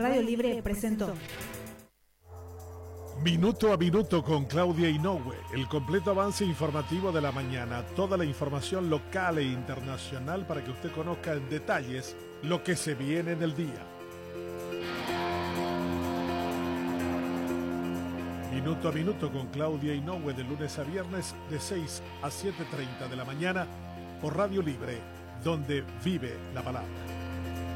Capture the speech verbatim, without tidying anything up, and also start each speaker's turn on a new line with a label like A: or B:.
A: Radio Libre presentó
B: Minuto a Minuto con Claudia Inoue, el completo avance informativo de la mañana, toda la información local e internacional para que usted conozca en detalles lo que se viene en el día. Minuto a Minuto con Claudia Inoue de lunes a viernes de seis a siete y media de la mañana por Radio Libre, donde vive la palabra.